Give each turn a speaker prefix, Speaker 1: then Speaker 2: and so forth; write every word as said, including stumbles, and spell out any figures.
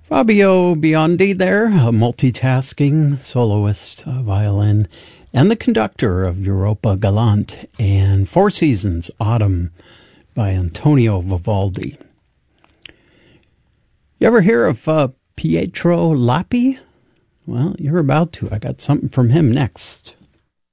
Speaker 1: Fabio Biondi there, a multitasking soloist, uh, violin, and the conductor of Europa Galante and Four Seasons, Autumn by Antonio Vivaldi. You ever hear of uh, Pietro Lappi? Well, you're about to. I got something from him next.